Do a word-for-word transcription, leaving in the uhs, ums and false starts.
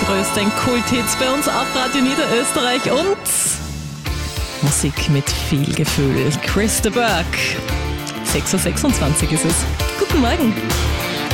größten Kulthits bei uns auf Radio Niederösterreich und Musik mit viel Gefühl. Chris de Burgh. sechs Uhr sechsundzwanzig ist es. Guten Morgen.